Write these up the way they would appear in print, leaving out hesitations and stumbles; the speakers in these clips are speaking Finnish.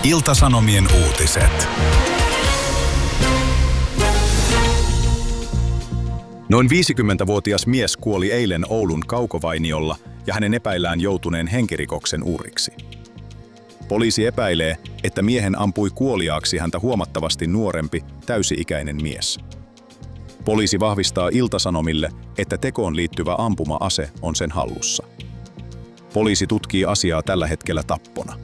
Ilta-Sanomien uutiset. Noin 50-vuotias mies kuoli eilen Oulun Kaukovainiolla ja hänen epäillään joutuneen henkirikoksen uhriksi. Poliisi epäilee, että miehen ampui kuoliaaksi häntä huomattavasti nuorempi, täysi-ikäinen mies. Poliisi vahvistaa Ilta-Sanomille, että tekoon liittyvä ampuma-ase on sen hallussa. Poliisi tutkii asiaa tällä hetkellä tappona.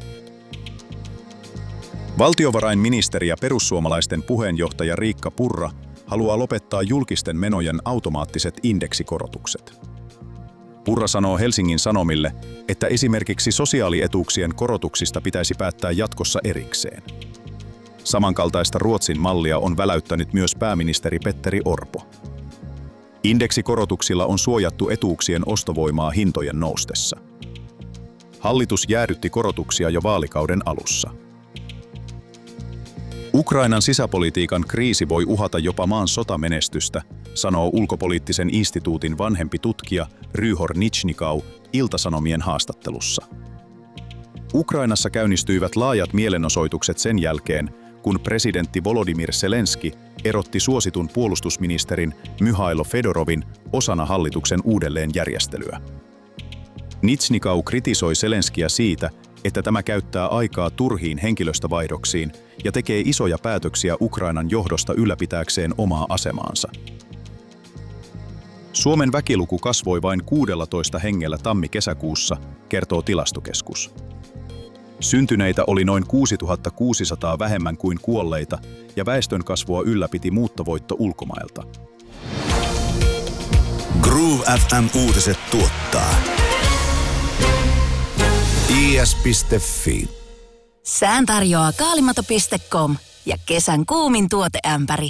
Valtiovarainministeri ja perussuomalaisten puheenjohtaja Riikka Purra haluaa lopettaa julkisten menojen automaattiset indeksikorotukset. Purra sanoo Helsingin Sanomille, että esimerkiksi sosiaalietuuksien korotuksista pitäisi päättää jatkossa erikseen. Samankaltaista Ruotsin mallia on väläyttänyt myös pääministeri Petteri Orpo. Indeksikorotuksilla on suojattu etuuksien ostovoimaa hintojen noustessa. Hallitus jäädytti korotuksia jo vaalikauden alussa. Ukrainan sisäpolitiikan kriisi voi uhata jopa maan sotamenestystä, sanoo ulkopoliittisen instituutin vanhempi tutkija Ryhor Nichnikau Ilta-Sanomien haastattelussa. Ukrainassa käynnistyivät laajat mielenosoitukset sen jälkeen, kun presidentti Volodymyr Zelenski erotti suositun puolustusministerin Myhailo Fedorovin osana hallituksen uudelleenjärjestelyä. Nichnikau kritisoi Zelenskiä siitä, että tämä käyttää aikaa turhiin henkilöstövaihdoksiin ja tekee isoja päätöksiä Ukrainan johdosta ylläpitääkseen omaa asemaansa. Suomen väkiluku kasvoi vain 16 hengellä tammi-kesäkuussa, kertoo Tilastokeskus. Syntyneitä oli noin 6600 vähemmän kuin kuolleita ja väestönkasvua ylläpiti muuttovoitto ulkomailta. Groove FM uutiset tuottaa is.fi. Sään tarjoaa kaalimato.com ja kesän kuumin tuoteämpäri.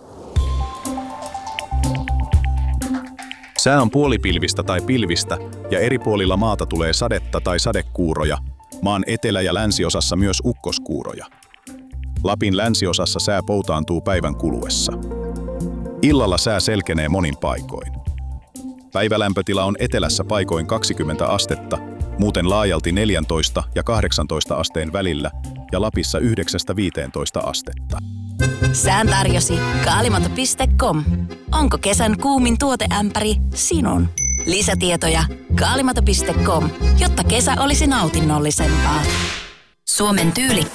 Sää on puolipilvistä tai pilvistä ja eri puolilla maata tulee sadetta tai sadekuuroja, maan etelä- ja länsiosassa myös ukkoskuuroja. Lapin länsiosassa sää poutaantuu päivän kuluessa. Illalla sää selkenee monin paikoin. Päivälämpötila on etelässä paikoin 20 astetta, muuten laajalti 14 ja 18 asteen välillä ja Lapissa 9-15 astetta. Sään tarjosi kaalimato.com. Onko kesän kuumin tuoteämpäri sinun? Lisätietoja kaalimato.com, jotta kesä olisi nautinnollisempaa. Suomen tyylikkäät